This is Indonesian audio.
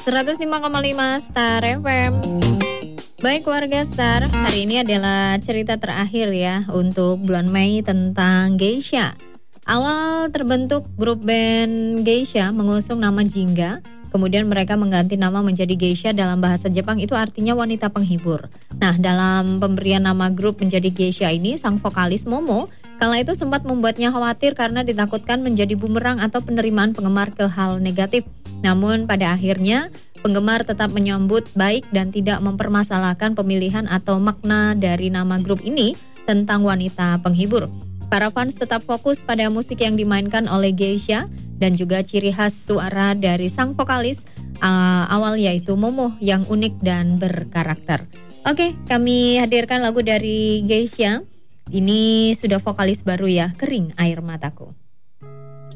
105,5 Star FM. Baik warga Star, hari ini adalah cerita terakhir ya untuk bulan Mei tentang geisha. Awal terbentuk grup band geisha mengusung nama Jingga. Kemudian mereka mengganti nama menjadi geisha. Dalam bahasa Jepang itu artinya wanita penghibur. Nah, dalam pemberian nama grup menjadi geisha ini, sang vokalis Momo kala itu sempat membuatnya khawatir karena ditakutkan menjadi bumerang atau penerimaan penggemar ke hal negatif. Namun pada akhirnya penggemar tetap menyambut baik dan tidak mempermasalahkan pemilihan atau makna dari nama grup ini tentang wanita penghibur. Para fans tetap fokus pada musik yang dimainkan oleh geisha dan juga ciri khas suara dari sang vokalis awal yaitu Momo yang unik dan berkarakter. Oke, kami hadirkan lagu dari geisha. Ini sudah vokalis baru ya, Kering Air Mataku.